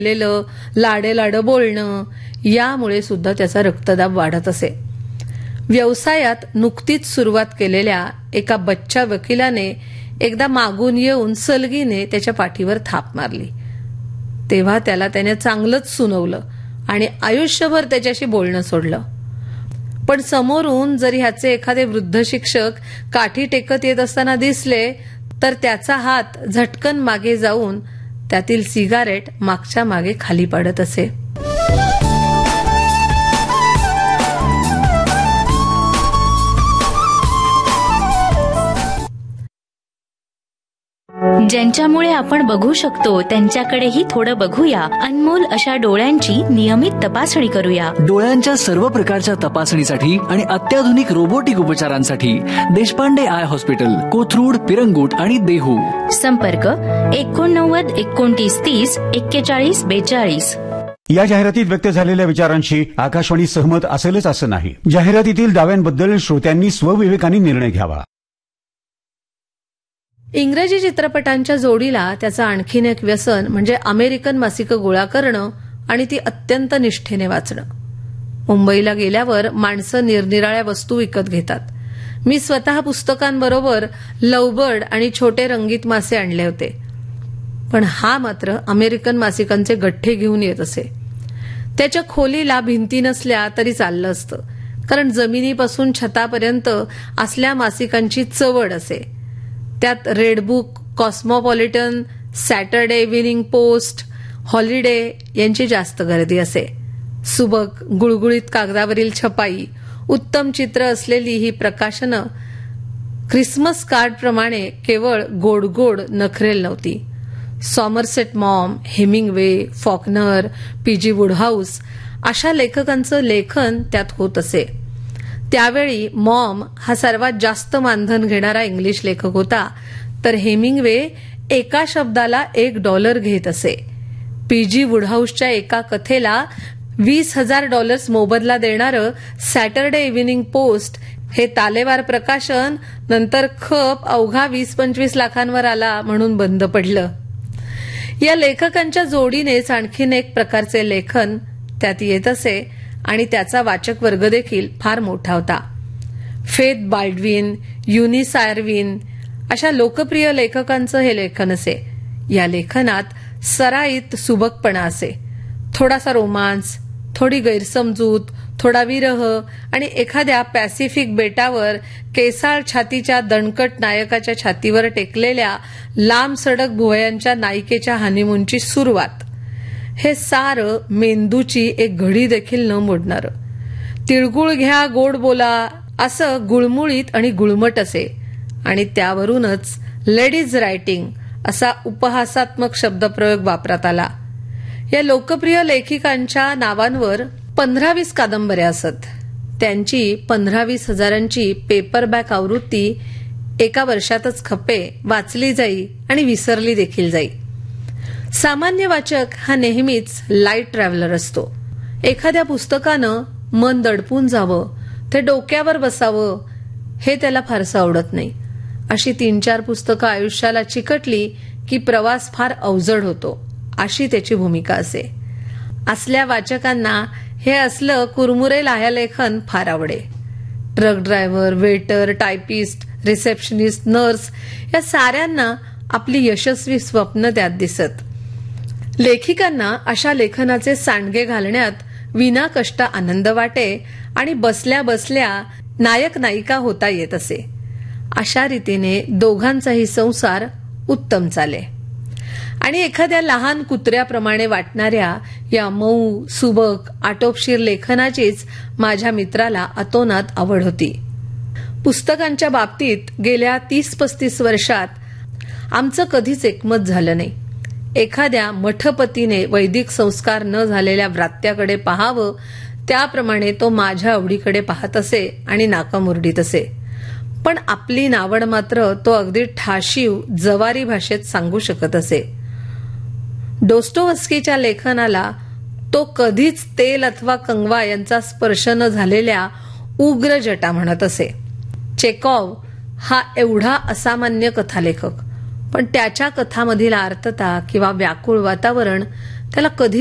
लेलं लाडेलाड बोलणं यामुळे सुद्धा त्याचा रक्तदाब वाढत असे. व्यवसायात नुकतीच सुरुवात केलेल्या एका बच्चा वकिलाने एकदा मागून येऊन सलगीने त्याच्या पाठीवर थाप मारली. तेव्हा त्याने चांगलंच सुनवलं आणि आयुष्यभर त्याच्याशी बोलणं सोडलं. पण समोरून जर ह्याचे एखादे वृद्ध शिक्षक काठी टेकत येत असताना दिसले तर त्याचा हात झटकन मागे जाऊन त्यातील सिगारेट मागच्या मागे खाली पाडत असे. ज्यांच्यामुळे आपण बघू शकतो त्यांच्याकडेही थोडं बघूया. अनमोल अशा डोळ्यांची नियमित तपासणी करूया. डोळ्यांच्या सर्व प्रकारच्या तपासणीसाठी आणि अत्याधुनिक रोबोटिक उपचारांसाठी देशपांडे आय हॉस्पिटल, कोथरूड, पिरंगुट आणि देहू. संपर्क 89 29 30 41 42. या जाहिरातीत व्यक्त झालेल्या विचारांशी आकाशवाणी सहमत असेलच असं नाही. जाहिरातीतील दाव्यांबद्दल श्रोत्यांनी स्वविवेकाने निर्णय घ्यावा. इंग्रजी चित्रपटांच्या जोडीला त्याचं आणखीन एक व्यसन म्हणजे अमेरिकन मासिकं गोळा करणं आणि ती अत्यंत निष्ठेने वाचणं. मुंबईला गेल्यावर माणसं निरनिराळ्या वस्तू विकत घेतात. मी स्वतः पुस्तकांबरोबर लवबर्ड आणि छोटे रंगीत मासे आणले होते. पण हा मात्र अमेरिकन मासिकांचे गठ्ठे घेऊन येत असे. त्याच्या खोलीला भिंती नसल्या तरी चाललं असतं, कारण जमिनीपासून छतापर्यंत असल्या मासिकांची चवड असे. त्यात redbook, cosmopolitan, Saturday evening post, holiday यांची जास्त गर्दी असे. सुबक गुळगुळीत कागदावरील छपाई, उत्तम चित्र असलेली ही प्रकाशनं ख्रिसमस कार्डप्रमाणे केवळ गोड गोड नखरेल नव्हती. Somerset Maugham, Hemingway, Faulkner, PG. Wodehouse अशा लेखकांचं लेखन त्यात होत असे. त्यावेळी मॉम हा सर्वात जास्त मानधन घेणारा इंग्लिश लेखक होता, तर हेमिंग्वे एका शब्दाला $1 घेत असे. पी.जी. वुडहाऊसच्या एका कथेला $20,000 मोबदला देणारं सॅटरडे इव्हिनिंग पोस्ट हे तालेवार प्रकाशन नंतर खप अवघा 20-25 लाखांवर आला म्हणून बंद पडलं. या लेखकांच्या जोडीनेच आणखीन एक प्रकारचे लेखन त्यात येत असे आणि त्याचा वाचक वर्ग देखील फार मोठा होता. फेथ बाल्डविन, युनिस आयर्विन अशा लोकप्रिय लेखकांचं हे लेखन असे. या लेखनात सराईत सुबकपणा असे. थोडासा रोमांस, थोडी गैरसमजूत, थोडा विरह आणि एखाद्या पॅसिफिक बेटावर केसाळ छातीच्या दणकट नायकाच्या छातीवर टेकलेल्या लांब सडक भुवयांच्या नायिकेच्या हनीमूनची सुरुवात. हे सारं मेंदूची एक घडी देखील न मोडणारं. तिळगुळ घ्या, गोड बोला असं गुळमुळीत आणि गुळमट असे. आणि त्यावरूनच लेडीज रायटिंग असा उपहासात्मक शब्दप्रयोग वापरात आला. या लोकप्रिय लेखिकांच्या नावांवर 15-20 कादंबऱ्या असत. त्यांची 15-20 हजारांची पेपरबॅक आवृत्ती एका वर्षातच खपे, वाचली जाई आणि विसरली देखील जाई. सामान्य वाचक हा नेहमीच लाईट ट्रॅव्हलर असतो. एखाद्या पुस्तकानं मन दडपून जावं, ते डोक्यावर बसावं हे त्याला फारसं आवडत नाही. अशी 3-4 पुस्तकं आयुष्याला चिकटली की प्रवास फार अवजड होतो, अशी त्याची भूमिका असे. असल्या वाचकांना हे असलं कुरमुरे लाह्या लेखन फार आवडे. Truck driver, waiter, typist, receptionist, nurse या साऱ्यांना आपली यशस्वी स्वप्न त्यात दिसत. लेखिकांना अशा लेखनाचे सांडगे घालण्यात विना कष्ट आनंद वाटे आणि बसल्या बसल्या नायक नायिका होता येत असे. अशा रीतीने दोघांचाही संसार उत्तम चाले. आणि एखाद्या लहान कुत्र्याप्रमाणे वाटणाऱ्या या मऊ, सुबक, आटोपशीर लेखनाचीच माझ्या मित्राला अतोनात आवड होती. पुस्तकांच्या बाबतीत गेल्या 30-35 वर्षात आमचं कधीच एकमत झालं नाही. एखाद्या मठपतीने वैदिक संस्कार न झालेल्या व्रात्याकडे पाहावं त्याप्रमाणे तो माझ्या आवडीकडे पाहत असे आणि नाकामुरडीत असे. पण आपली नावड मात्र तो अगदी ठाशीव जवारी भाषेत सांगू शकत असे. डोस्टोव्स्कीच्या लेखनाला तो कधीच तेल अथवा कंगवा यांचा स्पर्श न झालेल्या उग्र जटा म्हणत असे. चेकॉव हा एवढा असामान्य कथालेखक, पण त्याच्या कथामधील आर्तता किंवा व्याकुळ वातावरण त्याला कधी